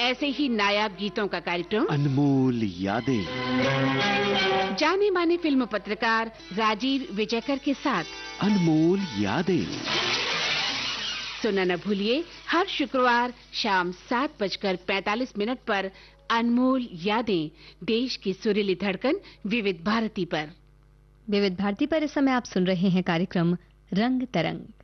ऐसे ही नायाब गीतों का कार्यक्रम अनमोल यादें, जाने माने फिल्म पत्रकार राजीव विजयकर के साथ अनमोल यादें। सुनना न भूलिए हर शुक्रवार शाम 7:45 पर अनमोल यादें, देश की सुरीली धड़कन विविध भारती पर। विविध भारती पर इस समय आप सुन रहे हैं कार्यक्रम रंग तरंग।